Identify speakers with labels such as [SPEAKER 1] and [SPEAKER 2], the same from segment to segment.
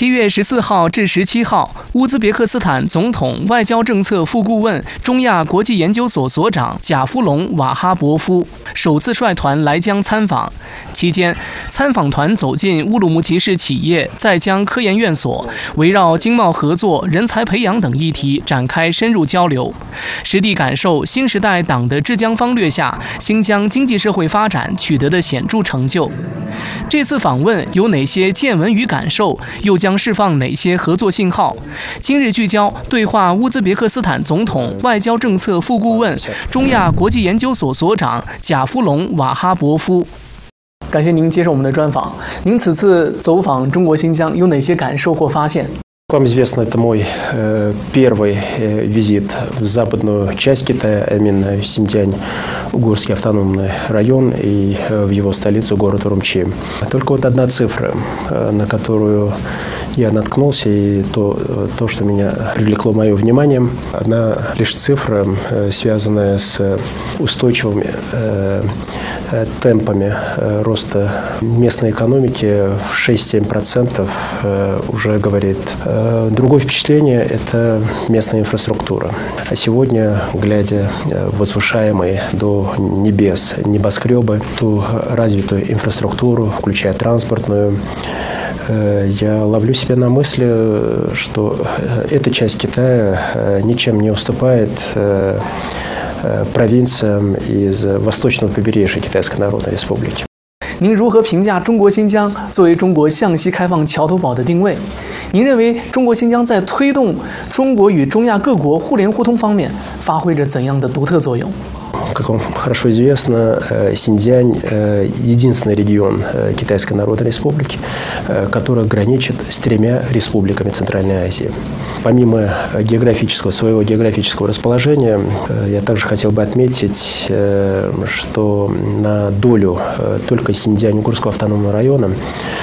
[SPEAKER 1] 7月14号至17号，乌兹别克斯坦总统外交政策副顾问、中亚国际研究所所长贾夫龙·瓦哈伯夫首次率团来疆参访。期间，参访团走进乌鲁木齐市企业在疆科研院所，围绕经贸合作、人才培养等议题展开深入交流，实地感受新时代党的治疆方略下新疆经济社会发展取得的显著成就。这次访问有哪些见闻与感受？又将释放哪些合作信号？今日聚焦对话乌兹别克斯坦总统外交政策副顾问、中亚国际研究所所长贾夫龙·瓦哈伯夫。感谢您接受我们的专访。您此次走访中国新疆有哪些感受或发现
[SPEAKER 2] Как вам известно, это мой первый визит в западную часть Китая, а именно в Синьцзянь-Угорский автономный район и в его столицу, город Урумчи. Только вот одна цифра, на которую я наткнулся, и то, что меня привлекло мое внимание, одна лишь цифра, связанная с устойчивыми темпами роста местной экономики в 6-7% уже говорит. Другое впечатление – это местная инфраструктура. А сегодня, глядя в возвышаемые до небес небоскребы, ту развитую инфраструктуру, включая транспортную, я ловлю себя на мысли, что эта часть Китая ничем не уступает провинциям из восточного побережья Китайской Народной Республики.
[SPEAKER 1] 您如何评价中国新疆作为中国向西开放桥头堡的定位？您认为中国新疆在推动中国与中亚各国互联互通方面发挥着怎样的独特作用？
[SPEAKER 2] Как вам хорошо известно, Синьцзянь – единственный регион Китайской Народной Республики, который граничит с 3 республиками Центральной Азии. Помимо своего географического расположения, я также хотел бы отметить, что на долю только Синьцзянь-Угорского автономного района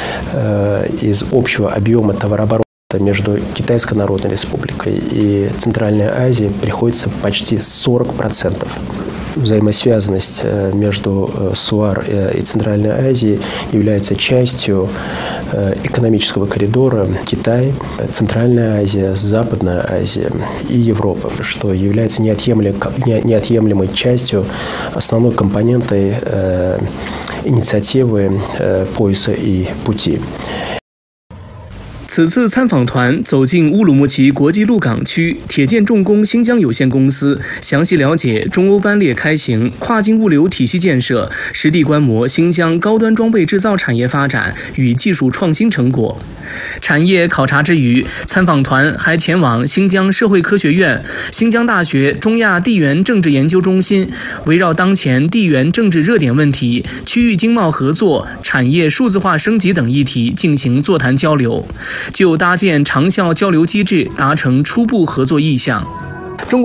[SPEAKER 2] из общего объема товарооборота между Китайской Народной Республикой и Центральной Азией приходится почти 40%. Взаимосвязанность между СУАР и Центральной Азией является частью экономического коридора Китай, Центральная Азия, Западная Азия и Европа, что является неотъемлемой частью, основной компонентой инициативы пояса и пути.
[SPEAKER 1] 此次参访团走进乌鲁木齐国际陆港区铁建重工新疆有限公司，详细了解中欧班列开行、跨境物流体系建设，实地观摩新疆高端装备制造产业发展与技术创新成果。产业考察之余，参访团还前往新疆社会科学院、新疆大学中亚地缘政治研究中心，围绕当前地缘政治热点问题、区域经贸合作、产业数字化升级等议题进行座谈交流，就搭建长效交流机制达成初步合作意向。中国